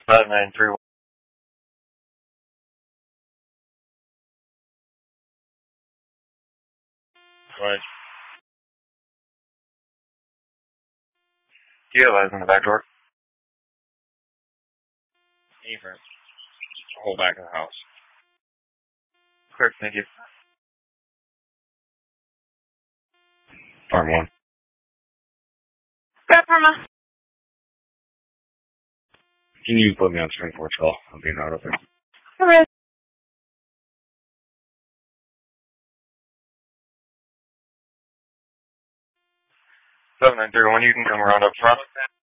593. Right. Do you have eyes in the back door? Even. The whole back of the house. Correct, thank you. Farm 1. Grab Irma. Can you put me on string 4 call? I'm being out of there. Alright. 793, when you can come around up front.